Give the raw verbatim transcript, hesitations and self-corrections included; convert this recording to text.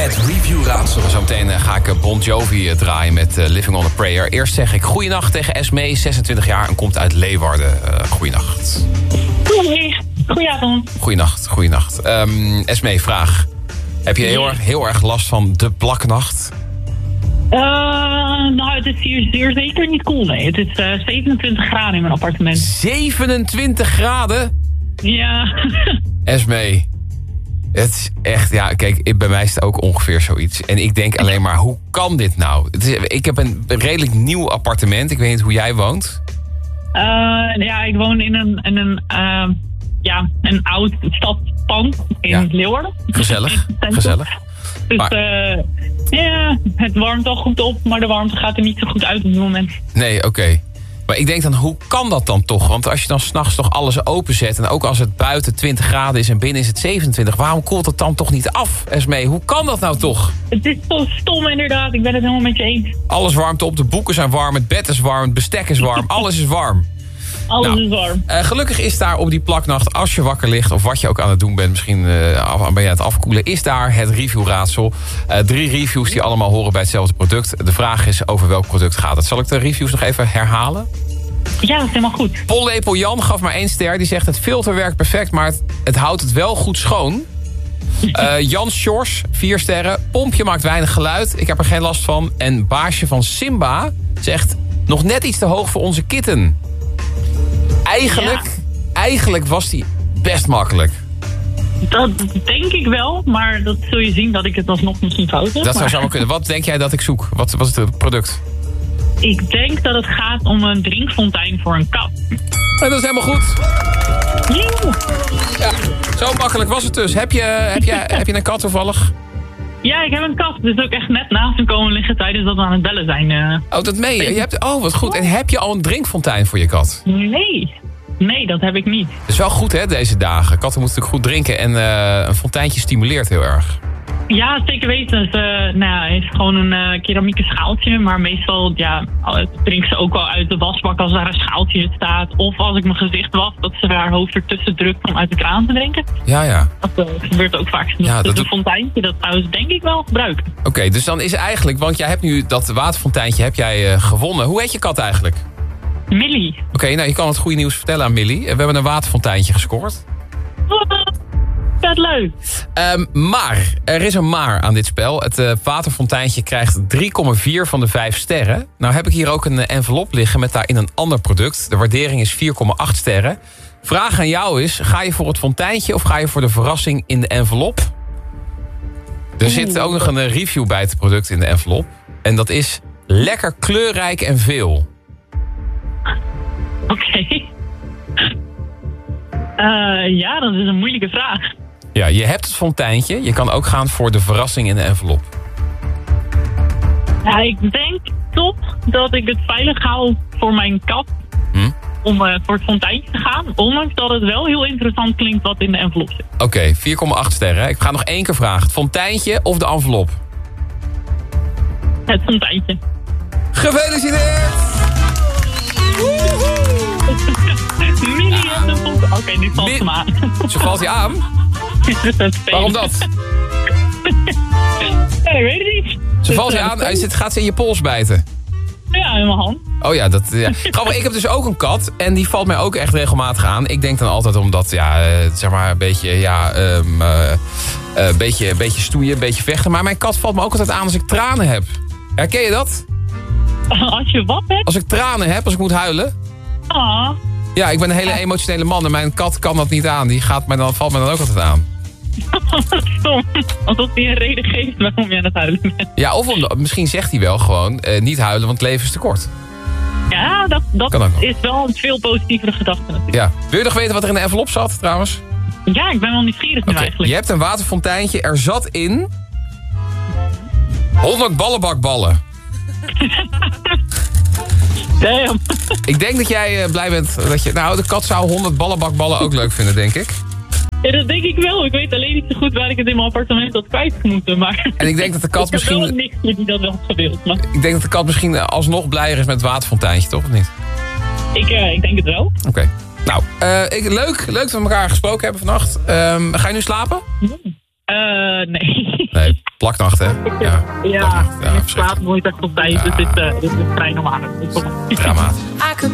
Het reviewraadsel. Zometeen uh, ga ik uh, Bon Jovi uh, draaien met uh, Living on a Prayer. Eerst zeg ik goeienacht tegen Esmee, zesentwintig jaar en komt uit Leeuwarden. Uh, goeienacht. Hoi, goedenavond. Goeienacht, goeienacht. Um, Esmee, vraag. Heb je heel, erg, heel erg last van de plaknacht? Uh, nou, het is hier zeer zeker niet cool, nee. Het is uh, zevenentwintig graden in mijn appartement. zevenentwintig graden? Ja. Esmee, het is echt, ja, kijk, bij mij is het ook ongeveer zoiets. En ik denk alleen maar, hoe kan dit nou? Het is, ik heb een redelijk nieuw appartement. Ik weet niet hoe jij woont. Uh, ja, ik woon in een, in een, uh, ja, een oud stadspand in ja. Leeuwarden. Gezellig, gezellig. Dus maar, uh, ja, het warmt al goed op, maar de warmte gaat er niet zo goed uit op het moment. Nee, oké. Okay. Maar ik denk dan, hoe kan dat dan toch? Want als je dan 's nachts toch alles openzet... en ook als het buiten twintig graden is en binnen is het zevenentwintig... waarom koelt het dan toch niet af, Esmee? Hoe kan dat nou toch? Het is zo stom inderdaad, ik ben het helemaal met je eens. Alles warmt op, de boeken zijn warm, het bed is warm, het bestek is warm, alles is warm. Alles nou, is warm. Uh, gelukkig is daar op die plaknacht, als je wakker ligt... of wat je ook aan het doen bent, misschien uh, ben je aan het afkoelen... is daar het reviewraadsel. Uh, drie reviews die allemaal horen bij hetzelfde product. De vraag is over welk product gaat het. Zal ik de reviews nog even herhalen? Ja, dat is helemaal goed. Pollepel Jan gaf maar één ster. Die zegt, het filter werkt perfect, maar het, het houdt het wel goed schoon. Uh, Jan Sjors, vier sterren. Pompje maakt weinig geluid. Ik heb er geen last van. En baasje van Simba zegt, nog net iets te hoog voor onze kitten. Eigenlijk, ja. eigenlijk was die best makkelijk. Dat denk ik wel, maar dat zul je zien dat ik het alsnog misschien fout heb. Dat zou maar... zo kunnen. Wat denk jij dat ik zoek? Wat, wat is het product? Ik denk dat het gaat om een drinkfontein voor een kat. En dat is helemaal goed. Nieuw. Ja, zo makkelijk was het dus. Heb je, heb je, heb je een kat toevallig? Ja, ik heb een kat. Dus ook echt net naast hem komen liggen tijdens dat we aan het bellen zijn. Uh... Oh, dat meen je? je hebt, oh, wat goed. En heb je al een drinkfontein voor je kat? Nee. Nee, dat heb ik niet. Dat is wel goed, hè, deze dagen. Katten moeten natuurlijk goed drinken en uh, een fonteintje stimuleert heel erg. Ja, zeker weten. Ze, uh, nou ja, heeft gewoon een uh, keramieke schaaltje. Maar meestal ja, drinkt ze ook wel uit de wasbak als daar een schaaltje in staat. Of als ik mijn gezicht was, dat ze haar hoofd ertussen drukt om uit de kraan te drinken. Ja, ja. Dat uh, gebeurt ook vaak. Dus ja, dat een fonteintje, dat zou ze denk ik wel gebruiken. Oké, okay, dus dan is eigenlijk, want jij hebt nu dat waterfonteintje heb jij uh, gewonnen. Hoe heet je kat eigenlijk? Millie. Oké, okay, nou je kan het goede nieuws vertellen aan Millie. We hebben een waterfonteintje gescoord. Dat leuk. Um, maar, er is een maar aan dit spel. Het uh, waterfonteintje krijgt drie komma vier van de vijf sterren. Nou heb ik hier ook een uh, envelop liggen met daarin een ander product. De waardering is vier komma acht sterren. Vraag aan jou is, ga je voor het fonteintje of ga je voor de verrassing in de envelop? Er zit ook nog een uh, review bij het product in de envelop. En dat is lekker kleurrijk en veel. Oké. Okay. Uh, ja, dat is een moeilijke vraag. Ja, je hebt het fonteintje. Je kan ook gaan voor de verrassing in de envelop. Ja, ik denk toch dat ik het veilig hou voor mijn kat. Hm? Om uh, voor het fonteintje te gaan. Ondanks dat het wel heel interessant klinkt wat in de envelop zit. Oké, okay, vier komma acht sterren. Ik ga nog één keer vragen. Het fonteintje of de envelop? Het fonteintje. Gefeliciteerd! Millie heeft een fonteintje. Oké, nu valt ze me aan. Ze valt je aan? Waarom dat? Ja, ik weet het niet. Ze valt je aan, hij zit, gaat ze in je pols bijten? Ja, in mijn hand. Oh ja, dat, ja. Grappig, ik heb dus ook een kat en die valt mij ook echt regelmatig aan. Ik denk dan altijd omdat, ja, zeg maar een beetje, ja, um, uh, uh, beetje, beetje stoeien, een beetje vechten. Maar mijn kat valt me ook altijd aan als ik tranen heb. Herken je dat? Als je wat hebt? Als ik tranen heb, als ik moet huilen. Ah. Ja, ik ben een hele emotionele man en mijn kat kan dat niet aan. Die gaat mij dan, valt mij dan ook altijd aan. Stom. Alsof hij een reden geeft waarom je aan het huilen bent. Ja, of omdat, misschien zegt hij wel gewoon, uh, niet huilen, want het leven is te kort. Ja, dat, dat is wel een veel positievere gedachte natuurlijk. Ja. Wil je nog weten wat er in de envelop zat trouwens? Ja, ik ben wel nieuwsgierig nu okay. eigenlijk. Je hebt een waterfonteintje, er zat in honderd ballenbakballen. Damn. Ik denk dat jij uh, blij bent dat je... Nou, de kat zou honderd ballenbakballen ook leuk vinden, denk ik. Ja, dat denk ik wel. Ik weet alleen niet zo goed waar ik het in mijn appartement had kwijt moeten. Maar en ik denk dat de kat ik misschien... Ik heb wel een nichtje die dat wel had gewild. Maar... Ik denk dat de kat misschien alsnog blijer is met het waterfonteintje, toch? Of niet? Ik, uh, ik denk het wel. Oké. Okay. Nou, uh, ik, leuk, leuk dat we elkaar gesproken hebben vannacht. Um, ga je nu slapen? Uh, nee. Nee. Plaknacht, hè? Ja, Ja, plaknacht. Ja, ik slaap verschrikkelijk. nooit echt op tijd, dus dit, uh, dit is vrij normaal. Dramatisch.